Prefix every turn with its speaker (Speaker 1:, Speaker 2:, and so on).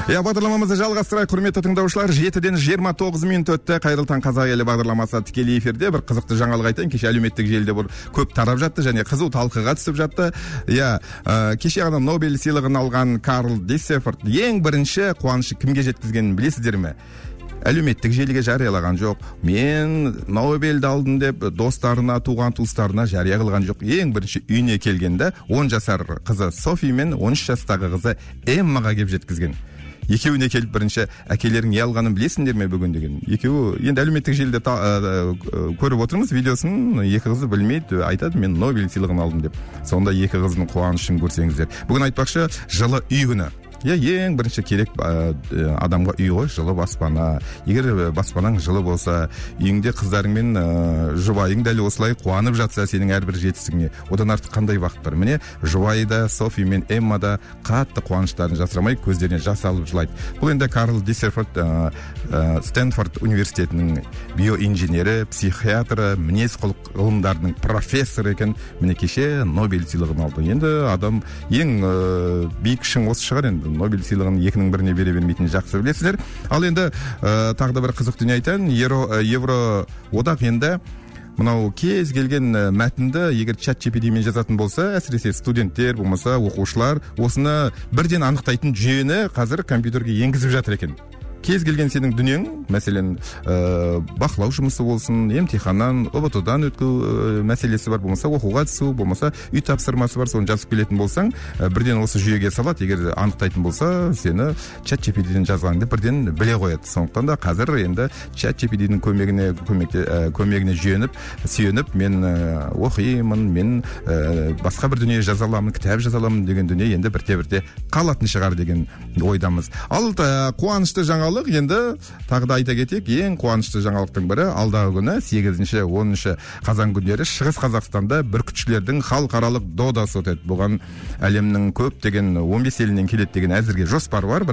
Speaker 1: Бағдарламамызды жалғастырайық, құрметті тыңдаушылар. 7-ден 29 минут өтті. Қайырлы таң қазақ елі бағдарламасы тікелей эфирде. Бір қызықты жаңалық айтайын. Кеше әлеуметтік желіде бір көп тарап жатты және қызу талқыға түсіп жатты. Кеше ғана Нобель сыйлығын алған Карл Диссефорд ең бірінші қуанышы кімге жеткізгенін білесіздер ме? Әлеуметтік желіге жариялаған жоқ. Мен Нобельді алдым деп достарына, туған туыстарына жария қылған жоқ. Ең бірінші үйіне келгенде 10 жасар қызы Софи мен 13 жастағы қызы Эммаға кеп жеткізген. Екеуіне келіп бірінші әкелерің не алғанын білесіңдер ме бүгін деген. Екеуі енді әлеуметтік желіде көріп отырмыз видеосын. Екі қызы білмейді, айтады мен Нобель сыйлығын алдым деп. Сонда екі қызының қуанышын көрсеңіздер. Бүгін айтпақшы жылы үй күні. Ең бірінші керек адамға үй ғой, жылы баспана. Егер баспанаң жылы болса, үйіңде қыздарың мен жұбайың дәл осылай қуанып жатса сенің әрбір жетістігіңе, одан артық қандай бақыт бар. Міне, жұбайда, Софи мен Эмма да қатты қуаныштарын жасырамай көздеріне жас алып жылайды. Бұл енді Карл Диссефорд Стэнфорд университетінің биоинженері, психиатры, мінез құлық ғылымдарының профессоры екен. Міне кеше Нобель сыйлығын алды. Енді адам ең биік шың осы шығар енді. Нобель сыйлығын екінің біріне бере бермейтінін жақсы білесіздер. Ал енді тағы да бір қызық дүние айтайын. Евроодақ енді мынау кез келген мәтінді егер чат-GPT-мен жазатын болса, әсіресе студенттер, болмаса оқушылар, осыны бірден анықтайтын жүйені қазір компьютерге енгізіп жатыр екен. Кез келген сенің дүниең, мәселен, бақылау жұмысы болсын, емтиханнан, ОБТ-дан өту мәселесі бар, болмаса оқуға түсу, болмаса үй тапсырмасы бар, соны жазып келетін болсаң, бірден осы жүйеге салады. Егер анықтайтын болса, сені чат-GPT-ден жазғаныңды бірден біле қояды. Сондықтан да қазір енді чат-GPT-дің көмегіне сүйеніп, мен оқимын, мен басқа бір дүние жаза аламын, кітап жаза аламын деген дүние енді бірте-бірте қалатын шығар деген ойдамыз. Ал қуанышты жаңалық енді тағы да айта кетейік, ең қуанышты жаңалықтың бірі алдағы күні 8-10 қазан күндері Шығыс Қазақстанда бүркітшілердің халықаралық додасы өтеді. Бұған әлемнің көптеген 15 елінен келеді деген әзірге жоспар бар.